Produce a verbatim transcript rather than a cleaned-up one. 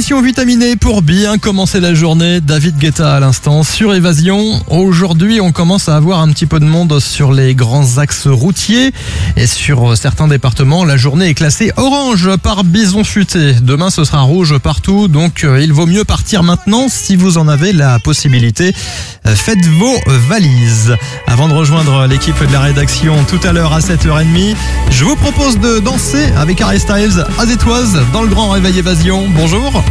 émission vitaminée pour bien commencer la journée. David Guetta à l'instant sur Évasion. Aujourd'hui, on commence à avoir un petit peu de monde sur les grands axes routiers. Et sur certains départements, la journée est classée orange par bison futé. Demain, ce sera rouge partout. Donc, euh, il vaut mieux partir maintenant si vous en avez la possibilité. Euh, faites vos valises. Avant de rejoindre l'équipe de la rédaction tout à l'heure à sept heures trente, je vous propose de danser avec Harry Styles, As It Was, dans le grand réveil Évasion. Bonjour.